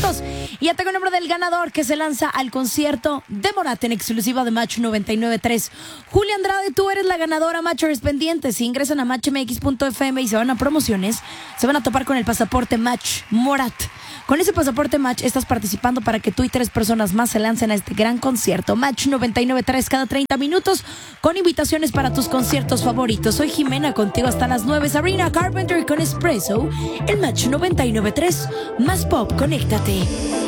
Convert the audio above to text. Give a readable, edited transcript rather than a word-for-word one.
minutos. Y ya tengo el nombre del ganador que se lanza al concierto de Morat en exclusiva de Match 99.3. Julia Andrade, tú eres la ganadora, Matchers pendientes. Si ingresan a matchmx.fm y se van a promociones, se van a topar con el pasaporte Match Morat. Con ese pasaporte Match estás participando para que tú y 3 personas más se lancen a este gran concierto. Match 99.3 cada 30 minutos con invitaciones para tus conciertos favoritos. Soy Jimena, contigo hasta las 9. Sabrina Carpenter con Espresso. El Match 99.3 más pop, conéctate.